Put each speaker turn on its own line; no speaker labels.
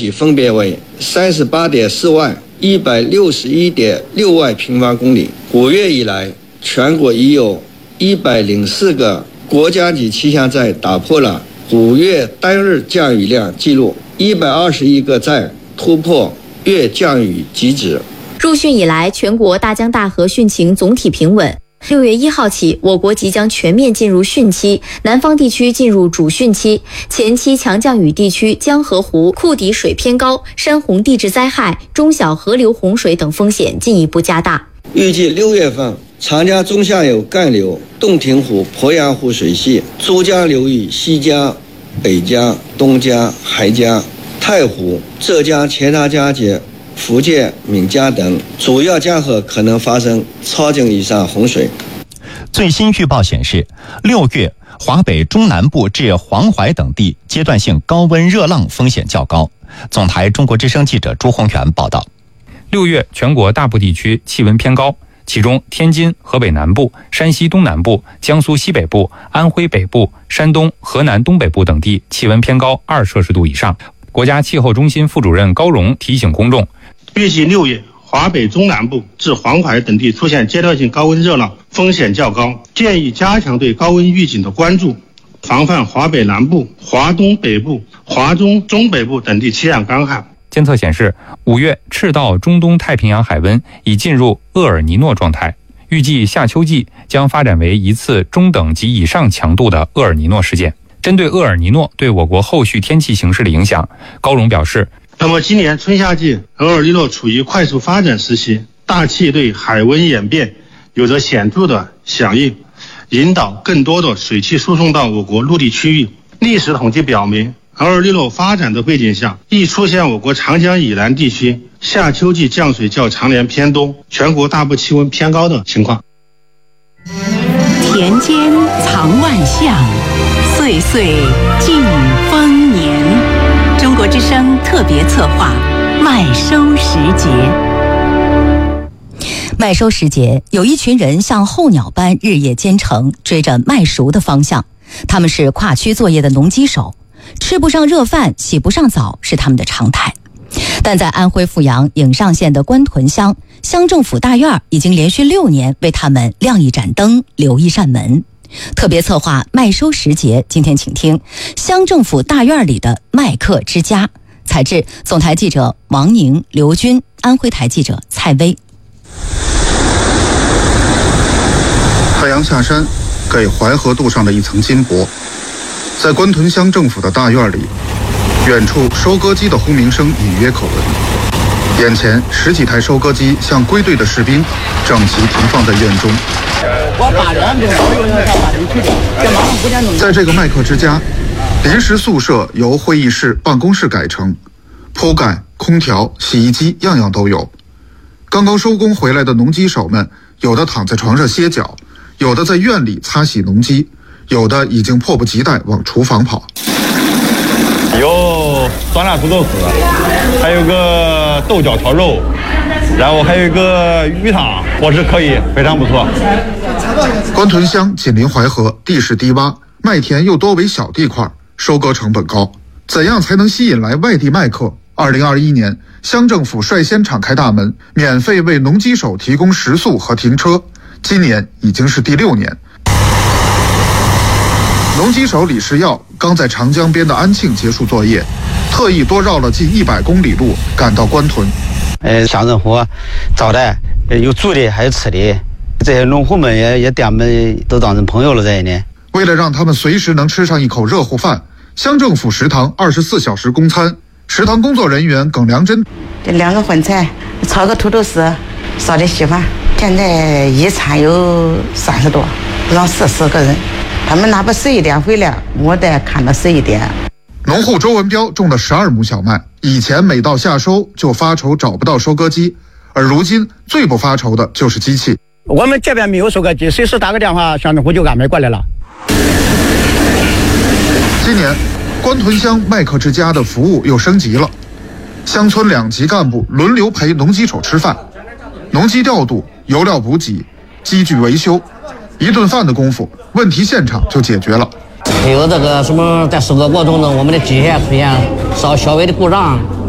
计分别为38.4万、161.6万平方公里。5月以来，全国已有104个国家级气象站打破了5月单日降雨量记录，121个站突破月降雨极值。
入汛以来，全国大江大河汛情总体平稳。6月1号起，我国即将全面进入汛期，南方地区进入主汛期。前期强降雨地区江河湖库底水偏高，山洪地质灾害、中小河流洪水等风险进一步加大。
预计6月份，长江中下游干流、洞庭湖、鄱阳湖水系、珠江流域西江、北江、东江、海江、太湖、浙江钱塘江及福建闽江等主要江河可能发生超警以上洪水。
最新预报显示，6月华北中南部至黄淮等地阶段性高温热浪风险较高。总台中国之声记者朱宏元报道。
6月全国大部地区气温偏高，其中天津、河北南部、山西东南部、江苏西北部、安徽北部、山东、河南东北部等地气温偏高2摄氏度以上。国家气候中心副主任高荣提醒公众，
预计6月华北中南部至黄淮等地出现阶段性高温热浪，风险较高，建议加强对高温预警的关注，防范华北南部、华东北部、华中中北部等地气象干旱。
监测显示，5月赤道中东太平洋海温已进入厄尔尼诺状态，预计夏秋季将发展为一次中等及以上强度的厄尔尼诺事件。针对厄尔尼诺对我国后续天气形势的影响，高荣表示，
那么今年春夏季厄尔尼诺处于快速发展时期，大气对海温演变有着显著的响应，引导更多的水汽输送到我国陆地区域。历史统计表明，厄尔尼诺发展的背景下，易出现我国长江以南地区夏秋季降水较常年偏东，全国大部气温偏高的情况。
田间藏万象，岁岁尽丰年。中国之声特别策划麦收时节。
麦收时节，有一群人像候鸟般日夜兼程，追着麦熟的方向。他们是跨区作业的农机手，吃不上热饭，洗不上澡是他们的常态。但在安徽阜阳颍上县的官屯乡，乡政府大院已经连续6年为他们亮一盏灯，留一扇门。特别策划麦收时节，今天请听乡政府大院里的麦客之家。采制总台记者王宁、刘军，安徽台记者蔡薇。
太阳下山，给淮河镀上了一层金箔。在官屯乡政府的大院里，远处收割机的轰鸣声隐约可闻，眼前10几台收割机像归队的士兵，整齐停放在院中。在这个麦客之家，临时宿舍由会议室、办公室改成，铺盖、空调、洗衣机样样都有。刚刚收工回来的农机手们，有的躺在床上歇脚，有的在院里擦洗农机，有的已经迫不及待往厨房跑。
有酸辣土豆丝，还有个豆角炒肉，然后还有一个鱼汤，伙食可以，非常不错。
官屯乡紧邻淮河，地势低洼，麦田又多为小地块，收割成本高。怎样才能吸引来外地麦客？2021年，乡政府率先敞开大门，免费为农机手提供食宿和停车。今年已经是第6年。农机手李世耀刚在长江边的安庆结束作业，特意多绕了近100公里路赶到官屯。
乡政府招待，有住的还有吃的，这些农户们也点们都当成朋友了这一年。
为了让他们随时能吃上一口热乎饭，乡政府食堂24小时供餐。食堂工作人员耿良珍，
这2个荤菜，炒个土豆丝，烧点稀饭。现在一餐有30多，让40个人。他们哪怕11点回来，我得看到11点。
农户周文彪种了12亩小麦，以前每到夏收就发愁找不到收割机，而如今最不发愁的就是机器。
我们这边没有收割机，随时打个电话，乡政府就安排过来了。
今年官屯乡麦客之家的服务又升级了，乡村2级干部轮流陪农机手吃饭，农机调度、油料补给、机具维修，一顿饭的功夫，问题现场就解决了。
还有这个什么，在收割过程中，我们的机械出现稍微的故障，